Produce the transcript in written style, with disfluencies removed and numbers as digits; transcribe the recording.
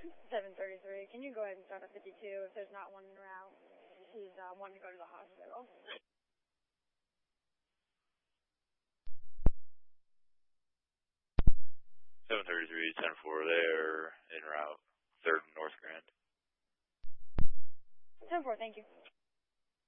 733. Can you go ahead and start a 52 if there's not one en route? He's wanting to go to the hospital. 733, 10-4 there, en route, 3rd and North Grand. 10-4, thank you.